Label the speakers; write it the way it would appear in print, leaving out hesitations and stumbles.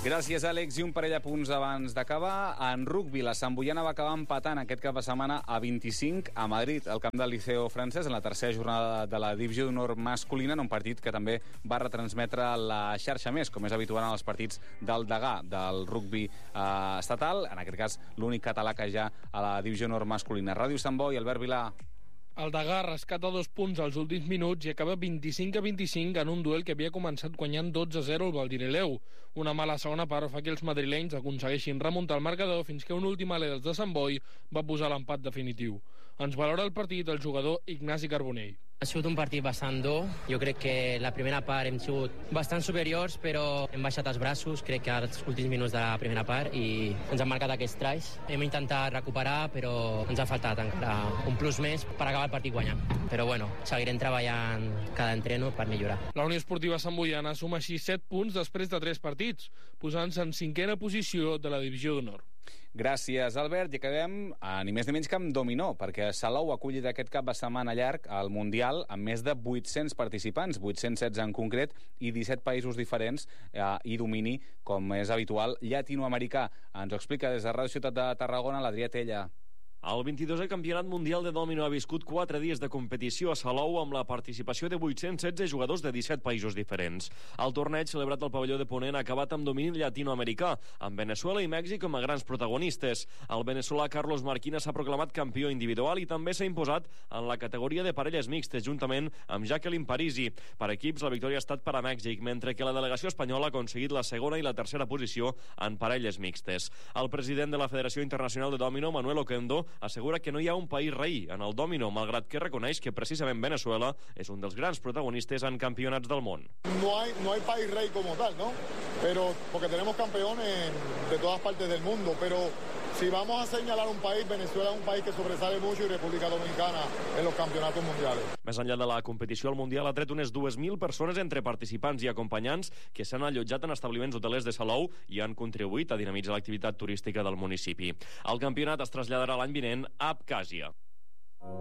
Speaker 1: Gràcies, Àlex. I un parell de punts abans d'acabar. En rugby, la Santboiana va acabar empatant aquest cap de setmana a 25 a Madrid, al camp del Liceo francès, en la tercera jornada de la Divisió d'Honor masculina, en un partit que també va retransmetre la xarxa més, com és habitual en els partits del Degà, del rugby estatal, en aquest cas l'únic català que hi ha a la Divisió d'Honor masculina. Ràdio Sant Boi, Albert Vilà.
Speaker 2: El Degà rescata 2 punts als últims minuts i acaba 25-25 en un duel que havia començat guanyant 12-0 el Valdireleu. Una mala segona part fa que els madrilenys aconsegueixin remuntar el marcador fins que un últim alè dels de Sant Boi va posar l'empat definitiu. Ens valora el partit el jugador Ignasi Carbonell.
Speaker 3: Ha sigut un partit bastant dur. Jo crec que la primera part hem sigut bastant superiors, però hem baixat els braços, crec que als últims minuts de la primera part, i ens han marcat aquests tries. Hem intentat recuperar, però ens ha faltat encara un plus més per acabar el partit guanyant. Però bueno, seguirem treballant cada entreno per millorar.
Speaker 2: La Unió Esportiva Santboiana suma així 7 punts després de 3 partits, posant-se en 5a posició de la Divisió d'Honor.
Speaker 1: Gràcies, Albert. I acabem ni més ni menys que amb dominó, perquè Salou ha acollit aquest cap de setmana llarg al Mundial amb més de 800 participants, 816 en concret, i 17 països diferents, i domini, com és habitual, llatinoamericà. Ens ho explica des de Ràdio Ciutat de Tarragona l'Adrià Tella.
Speaker 4: El 22è Campionat Mundial de Dòmino ha viscut 4 dies de competició a Salou amb la participació de 816 jugadors de 17 països diferents. El torneig, celebrat al pavelló de Ponent, ha acabat amb domini llatinoamericà, amb Veneçuela i Mèxic com a grans protagonistes. El veneçolà Carlos Marquina s'ha proclamat campió individual i també s'ha imposat en la categoria de parelles mixtes, juntament amb Jacqueline Parisi. Per equips, la victòria ha estat per a Mèxic, mentre que la delegació espanyola ha aconseguit la segona i la tercera posició en parelles mixtes. El president de la Federació Internacional de Dòmino, Manuel Oquendo, assegura que no hi ha un país rei en el dòmino, malgrat que reconeix que precisament Veneçuela és un dels grans protagonistes en campionats del món.
Speaker 5: No hay país rey como tal, ¿no? Pero porque tenemos campeones de todas partes del mundo, pero si vamos a señalar un país, Venezuela es un país que sobresale mucho y República Dominicana en los campeonatos mundiales.
Speaker 4: Més enllà de la competició, el Mundial ha tret unes 2.000 persones entre participants i acompanyants que s'han allotjat en establiments hotelers de Salou i han contribuït a dinamitzar l'activitat turística del municipi. El campionat es traslladarà l'any vinent a Abkhàzia.